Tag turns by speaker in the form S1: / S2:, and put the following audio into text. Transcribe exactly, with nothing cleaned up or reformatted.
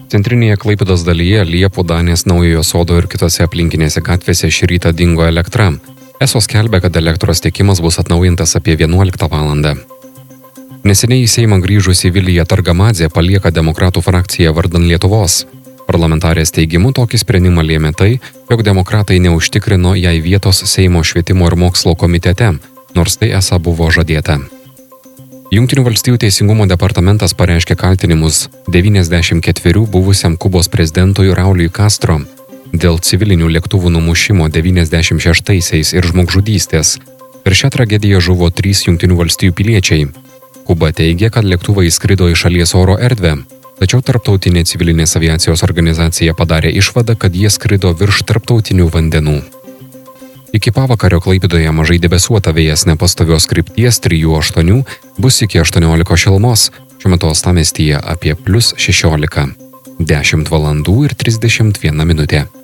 S1: Centrinėje Klaipėdos dalyje Liepų, Danės, Naujojo Sodo ir kitose aplinkinėse gatvėse šį rytą dingo elektra. Eso skelbia, kad elektros tiekimas bus atnaujintas apie vienuoliktą valandą. Neseniai į Seimą grįžusi Vilija Targamadzė palieka demokratų frakciją vardan Lietuvos. Parlamentarės teigimu tokį sprendimą lėmė tai, jog demokratai neužtikrino jai vietos Seimo švietimo ir mokslo komitete, nors tai esą buvo žadėta. Jungtinių valstijų teisingumo departamentas pareiškė kaltinimus devyniasdešimt ketverių buvusiam Kubos prezidentui Rauliui Castro dėl civilinių lėktuvų numušimo devyniasdešimt šeštaisiais ir žmogžudystės. Per šią tragediją žuvo trys Jungtinių valstijų piliečiai. Kuba teigia, kad lėktuvai skrido į šalies oro erdvę, tačiau Tarptautinė civilinės aviacijos organizacija padarė išvadą, kad jie skrido virš tarptautinių vandenų. Iki pavakario Klaipėdoje mažai debesuota, vėjas nepastovios krypties trijų aštuonių, bus iki aštuoniolikos šilumos, šiuo metu uostamiestyje apie plius šešiolika. dešimt valandų ir trisdešimt viena minutė.